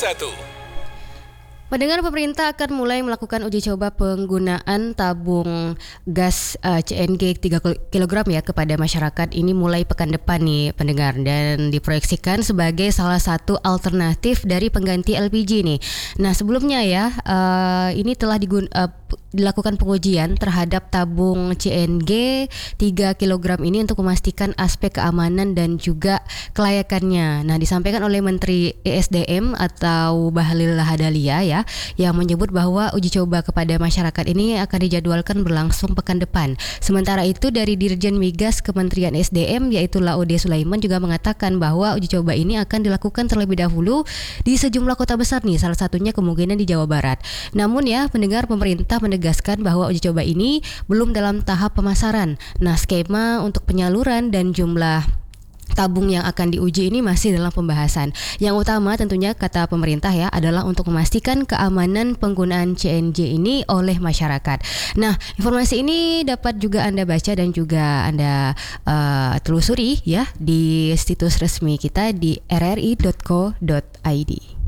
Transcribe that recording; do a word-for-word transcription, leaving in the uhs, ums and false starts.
satu. Pendengar, pemerintah akan mulai melakukan uji coba penggunaan tabung gas uh, C N G tiga kilogram ya kepada masyarakat. Ini mulai pekan depan nih pendengar, dan diproyeksikan sebagai salah satu alternatif dari pengganti L P G nih. Nah sebelumnya ya uh, ini telah digun- uh, dilakukan pengujian terhadap tabung C N G tiga kilogram ini untuk memastikan aspek keamanan dan juga kelayakannya. Nah disampaikan oleh Menteri E S D M atau Bahlil Lahadalia ya, yang menyebut bahwa uji coba kepada masyarakat ini akan dijadwalkan berlangsung pekan depan. Sementara itu dari Dirjen Migas Kementerian S D M yaitu Laude Sulaiman juga mengatakan bahwa uji coba ini akan dilakukan terlebih dahulu di sejumlah kota besar nih, salah satunya kemungkinan di Jawa Barat. Namun ya pendengar, pemerintah menegaskan bahwa uji coba ini belum dalam tahap pemasaran. Nah skema untuk penyaluran dan jumlah tabung yang akan diuji ini masih dalam pembahasan. Yang utama tentunya kata pemerintah ya adalah untuk memastikan keamanan penggunaan C N G ini oleh masyarakat. Nah, informasi ini dapat juga Anda baca dan juga Anda uh, telusuri ya di situs resmi kita di r r i dot co dot i d.